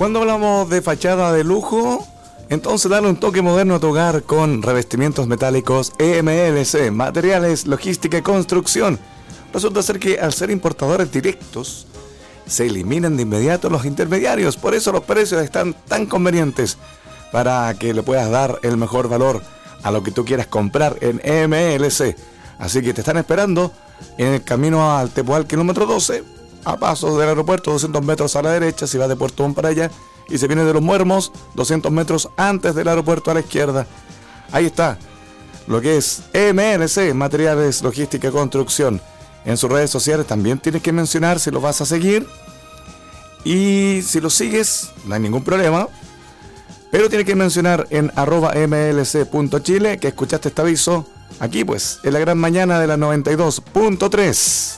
Cuando hablamos de fachada de lujo, entonces dale un toque moderno a tu hogar con revestimientos metálicos EMLC, materiales, logística y construcción. Resulta ser que al ser importadores directos, se eliminan de inmediato los intermediarios. Por eso los precios están tan convenientes, para que le puedas dar el mejor valor a lo que tú quieras comprar en EMLC. Así que te están esperando en el camino al Tepual, kilómetro 12, a pasos del aeropuerto, 200 metros a la derecha, si vas de Puerto Montt para allá, y se viene de Los Muermos, 200 metros antes del aeropuerto a la izquierda. Ahí está lo que es EMLC, materiales, logística y construcción. En sus redes sociales también tienes que mencionar si lo vas a seguir, y si lo sigues no hay ningún problema, pero tienes que mencionar en @mlc.chile que escuchaste este aviso aquí pues en la gran mañana de la 92.3.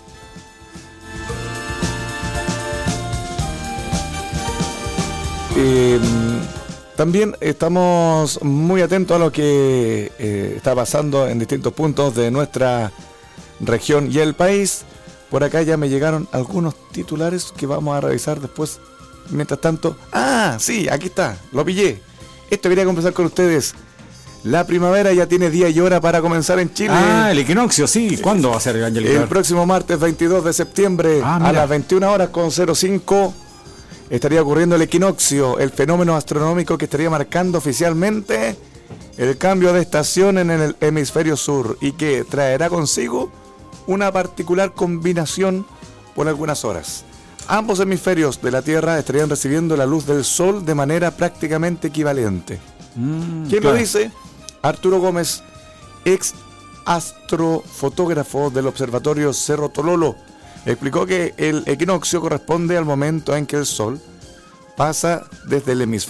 También estamos muy atentos a lo que está pasando en distintos puntos de nuestra región y el país. Por acá ya me llegaron algunos titulares que vamos a revisar después. Mientras tanto, sí, aquí está, lo pillé. Esto quería conversar con ustedes. La primavera ya tiene día y hora para comenzar en Chile. El equinoccio, sí. ¿Cuándo va a ser, Angélica? El próximo martes 22 de septiembre a las 21 horas con 05 estaría ocurriendo el equinoccio, el fenómeno astronómico que estaría marcando oficialmente el cambio de estación en el hemisferio sur y que traerá consigo una particular combinación por algunas horas. Ambos hemisferios de la Tierra estarían recibiendo la luz del Sol de manera prácticamente equivalente. ¿Quién lo dice? Arturo Gómez, ex astrofotógrafo del observatorio Cerro Tololo, explicó que el equinoccio corresponde al momento en que el Sol pasa desde el hemisferio